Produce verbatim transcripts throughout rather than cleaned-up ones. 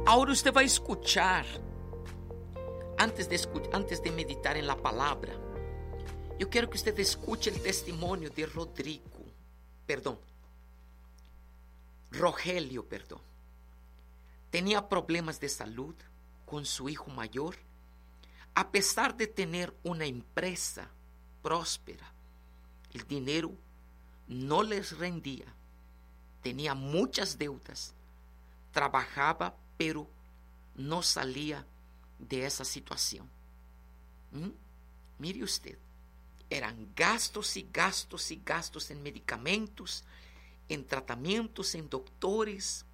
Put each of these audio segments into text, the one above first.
Ahora usted va a escuchar, antes de, escu- antes de meditar en la palabra, yo quiero que usted escuche el testimonio de Rodrigo, perdón, Rogelio, perdón. Tenía problemas de salud con su hijo mayor, a pesar de tener una empresa próspera. El dinero no les rendía, tenía muchas deudas, trabajaba, pero no salía de esa situación. ¿Mm? Mire usted, eran gastos y gastos y gastos en medicamentos, en tratamientos, en doctores.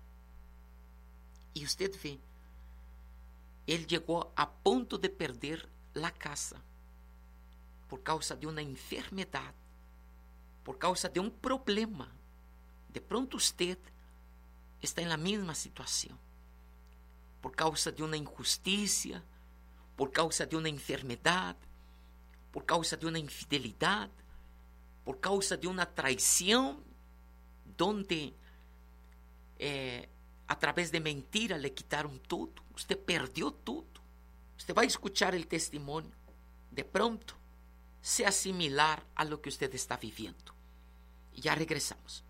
Y usted ve, él llegó a punto de perder la casa por causa de una enfermedad, por causa de un problema. De pronto usted está en la misma situación, por causa de una injusticia, por causa de una enfermedad, por causa de una infidelidad, por causa de una traición, donde eh, a través de mentira le quitaron todo. Usted perdió todo. Usted va a escuchar el testimonio. De pronto, sea similar a lo que usted está viviendo. Y ya regresamos.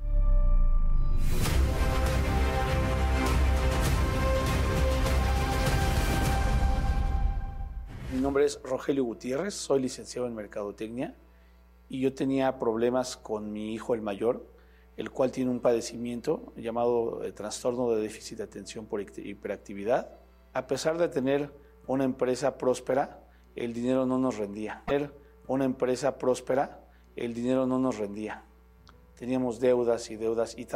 Mi nombre es Rogelio Gutiérrez, soy licenciado en Mercadotecnia y yo tenía problemas con mi hijo el mayor, el cual tiene un padecimiento llamado eh, trastorno de déficit de atención por hiperactividad. A pesar de tener una empresa próspera, el dinero no nos rendía. Tener una empresa próspera, el dinero no nos rendía. Teníamos deudas y deudas y